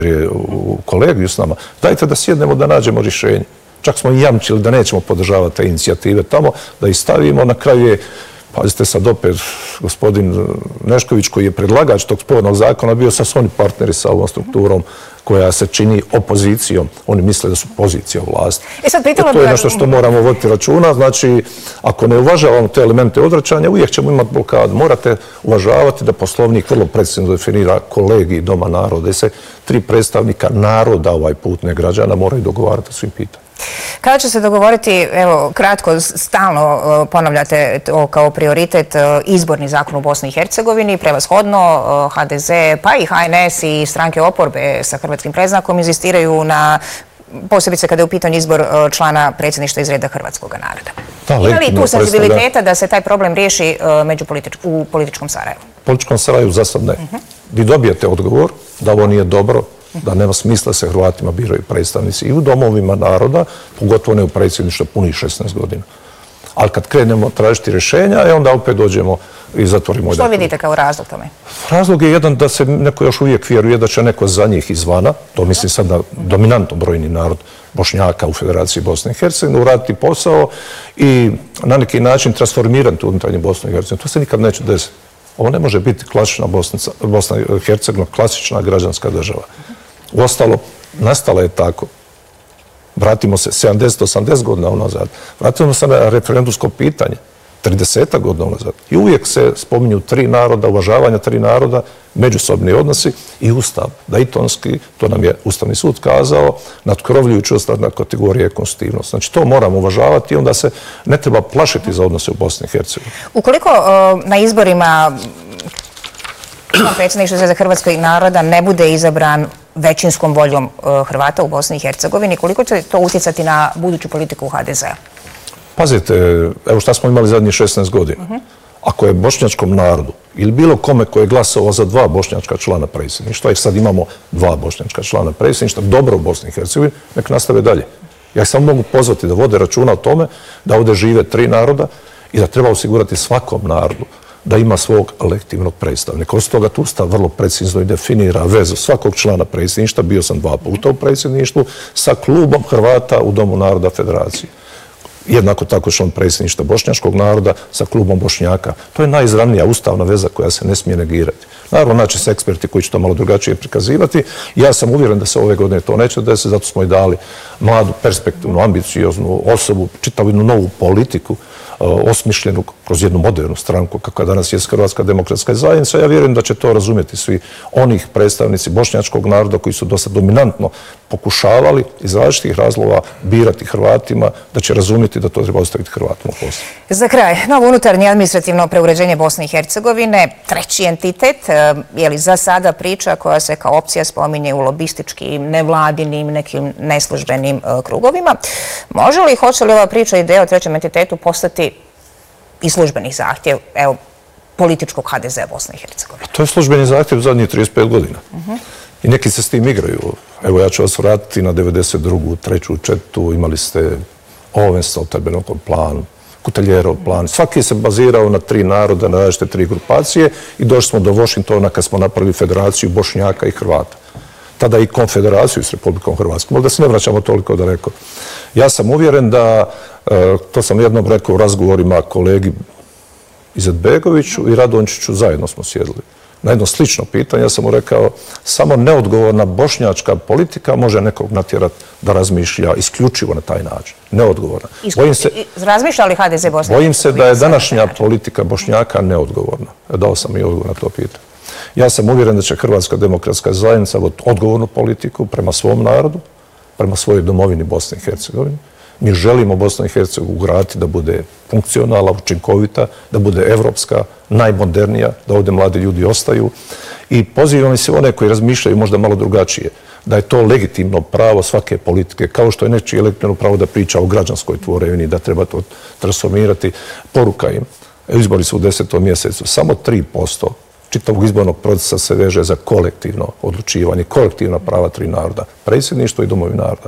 u kolegiju s nama, dajte da sjednemo da nađemo rješenje. Čak smo i jamčili da nećemo podržavati te inicijative tamo, da ih stavimo. Na kraju je, pazite sad opet, gospodin Nešković koji je predlagač tog spornog zakona bio sa oni partneri sa ovom strukturom koja se čini opozicijom. Oni misle da su pozicija u vlasti. To je nešto što moramo voditi računa. Znači, ako ne uvažavamo te elemente odvraćanja, uvijek ćemo imati blokadu. Morate uvažavati da Poslovnik vrlo precizno definira kolegij Doma naroda i se 3 predstavnika naroda ovaj put, ne građana, moraju dogovarati o svim pitanjima. Kada će se dogovoriti, evo, kratko, stalno ponavljate to kao prioritet, izborni zakon u Bosni i Hercegovini, prevashodno HDZ, pa i HNS i stranke oporbe sa hrvatskim predznakom inzistiraju na, posebice kada je u pitanju izbor člana predsjedništva iz reda hrvatskog naroda. Ima li tu senzibiliteta da se taj problem riješi u političkom Sarajevu? U političkom Sarajevu za sad ne. Vi dobijete odgovor da ovo nije dobro, da nema smisla se Hrvatima biraju predstavnici i u domovima naroda, pogotovo ne u predsjedništvu punih 16 godina. Ali kad krenemo tražiti rješenja, onda opet dođemo i zatvorimo. Što vidite kao razlog tome? Razlog je jedan da se neko još uvijek vjeruje da će neko za njih izvana, to mislim sad na dominantno brojni narod Bošnjaka u Federaciji Bosne i Hercegovine, uraditi posao i na neki način transformirati unutarnje Bosne i Hercegovine. To se nikad neće desiti. Ovo ne može biti klasična Bosna i Hercegovina, klasična građanska država. Uostalo, nastala je tako. Vratimo se 70-80 godina unazad. Vratimo se na referendumsko pitanje. 30 godina unazad. I uvijek se spominju 3 naroda, uvažavanja 3 naroda, međusobni odnosi i ustav. Daytonski, to nam je Ustavni sud kazao, nadkrovljujući ustavna kategorija je konstitutivnost. Znači, to moramo uvažavati i onda se ne treba plašiti za odnose u Bosni i Hercegovini. Ukoliko na izborima predsjedništvo Zveza hrvatskog naroda ne bude izabran većinskom voljom Hrvata u Bosni i Hercegovini, koliko će to utjecati na buduću politiku HDZ-a? Pazite, evo šta smo imali zadnjih 16 godina. Ako je bošnjačkom narodu ili bilo kome koji je glasovao za 2 bošnjačka člana predsjedništva, jer sad imamo 2 bošnjačka člana predsjedništva, dobro u Bosni i Hercegovini, nek nastave dalje. Ja ih samo mogu pozvati da vode računa o tome da ovdje žive 3 naroda i da treba osigurati svakom narodu da ima svog elektivnog predstavnika. Osim toga, tu Ustav vrlo precizno i definira vezu svakog člana predsjedništva, bio sam 2 puta u predsjedništvu, sa klubom Hrvata u Domu naroda Federacije. Jednako tako član predsjedništva bošnjačkog naroda sa klubom Bošnjaka. To je najizravnija ustavna veza koja se ne smije negirati. Naravno, naći se eksperti koji će to malo drugačije prikazivati. Ja sam uvjeren da se ove godine to neće desiti, zato smo i dali mladu, perspektivnu, ambicioznu osobu, čitavu jednu novu politiku, osmišljenu kroz jednu modernu stranku, kakva danas je Hrvatska demokratska zajednica. Ja vjerujem da će to razumjeti svi onih predstavnici bošnjačkog naroda koji su dosta dominantno pokušavali iz različitih razloga birati Hrvatima, da će razumjeti da to treba ostaviti Hrvatima u Bosni. Za kraj, novo unutarnje administrativno preuređenje Bosne i Hercegovine, treći entitet, je li za sada priča koja se kao opcija spominje u lobističkim, nevladinim, nekim neslužbenim krugovima. Može li, hoće li ova priča i ideja o trećem entitetu postati i službenih zahtjev, evo, političkog HDZ Bosne i Hercegovine? To je službeni zahtjev u zadnjih 35 godina. I neki se s tim igraju. Evo, ja ću vas vratiti na 92. 3. 4. Imali ste Oven-Stoltenbergov plan, Kuteljerov plan. Svaki se bazirao na 3 naroda, na različite 3 grupacije i došli smo do Washingtona kad smo napravili federaciju Bošnjaka i Hrvata. Tada i konfederaciju s Republikom Hrvatskom. Ali da se ne vraćamo toliko da rekao. Ja sam uvjeren da, to sam jednom rekao u razgovorima kolegi Izetbegoviću i Radončiću, zajedno smo sjedili. Na jedno slično pitanje, ja sam mu rekao, samo neodgovorna bošnjačka politika može nekog natjerati da razmišlja isključivo na taj način. Neodgovorna. Razmišlja li HDZ Bosne? Bojim se da je današnja politika Bošnjaka neodgovorna. Dao sam i odgovor na to pitanje. Ja sam uvjeren da će Hrvatska demokratska zajednica voditi odgovornu politiku prema svom narodu, prema svojoj domovini Bosne i Hercegovine. Mi želimo Bosnu i Hercegovinu ugraditi da bude funkcionalna, učinkovita, da bude evropska, najmodernija, da ovdje mladi ljudi ostaju. I pozivam se one koji razmišljaju možda malo drugačije, da je to legitimno pravo svake politike, kao što je nečije legitimno pravo da priča o građanskoj tvorevini, da treba to transformirati. Poruka im, izbori su u 10. mjesecu, samo 3% čitavog izbornog procesa se veže za kolektivno odlučivanje, kolektivna prava 3 naroda, predsjedništvo i domovi naroda.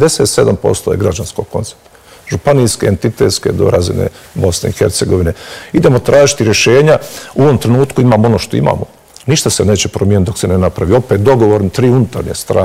97% je građanskog koncepta. Županijske, entitetske do razine Bosne i Hercegovine. Idemo tražiti rješenja. U ovom trenutku imamo ono što imamo. Ništa se neće promijeniti dok se ne napravi. Opet dogovorni 3 unutarnje strane.